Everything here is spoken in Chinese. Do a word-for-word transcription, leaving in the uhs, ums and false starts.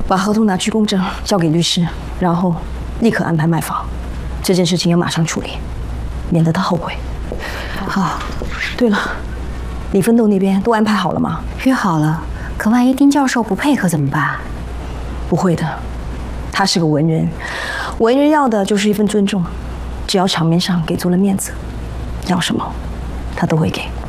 把合同拿去公证，交给律师，然后立刻安排卖房。这件事情要马上处理，免得他后悔。好，对了，李奋斗那边都安排好了吗？ 约好了，可万一丁教授不配合怎么办？ 不会的，他是个文人，文人要的就是一份尊重，只要场面上给足了面子，要什么他都会给。